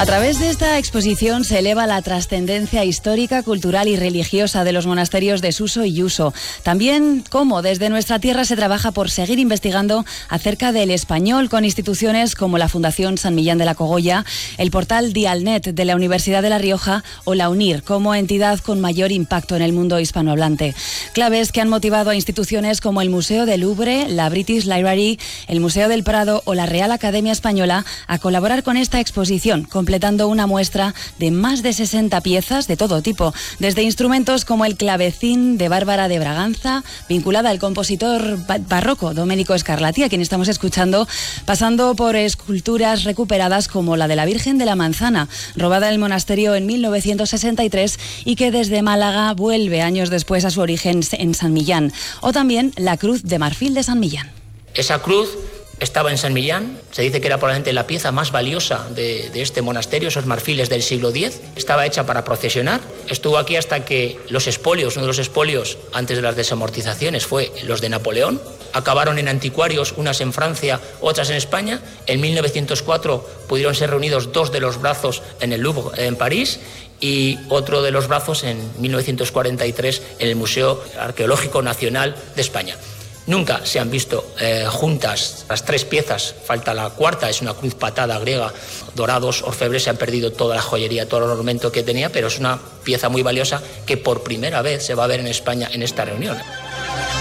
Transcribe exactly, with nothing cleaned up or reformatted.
A través de esta exposición se eleva la trascendencia histórica, cultural y religiosa de los monasterios de Suso y Yuso. También cómo desde nuestra tierra se trabaja por seguir investigando acerca del español con instituciones como la Fundación San Millán de la Cogolla, el portal Dialnet de la Universidad de La Rioja o la UNIR como entidad con mayor impacto en el mundo hispanohablante. Claves que han motivado a instituciones como el Museo del Louvre, la British Library, el Museo del Prado o la Real Academia Española a colaborar con esta exposición, completando una muestra de más de sesenta piezas de todo tipo, desde instrumentos como el clavecín de Bárbara de Braganza, vinculada al compositor barroco Domenico Scarlatti, a quien estamos escuchando, pasando por esculturas recuperadas como la de la Virgen de la Manzana, robada del monasterio en mil novecientos sesenta y tres y que desde Málaga vuelve años después a su origen en San Millán, o también la Cruz de Marfil de San Millán. Esa cruz estaba en San Millán, se dice que era probablemente la pieza más valiosa de, de este monasterio, esos marfiles del siglo diez, estaba hecha para procesionar, estuvo aquí hasta que los espolios, uno de los espolios antes de las desamortizaciones fue los de Napoleón, acabaron en anticuarios, unas en Francia, otras en España, en mil novecientos cuatro pudieron ser reunidos dos de los brazos en el Louvre en París, y otro de los brazos en mil novecientos cuarenta y tres en el Museo Arqueológico Nacional de España. Nunca se han visto eh, juntas las tres piezas, falta la cuarta, es una cruz patada griega, dorados, orfebres, se han perdido toda la joyería, todo el ornamento que tenía, pero es una pieza muy valiosa que por primera vez se va a ver en España en esta reunión.